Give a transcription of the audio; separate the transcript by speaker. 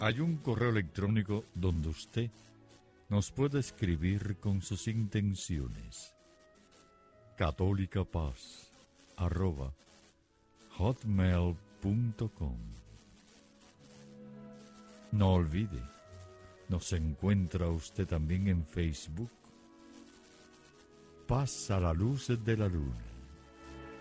Speaker 1: Hay un correo electrónico donde usted nos puede escribir con sus intenciones. catolicapaz@hotmail.com. No olvide, nos encuentra usted también en Facebook. Paz a la luz de la luna.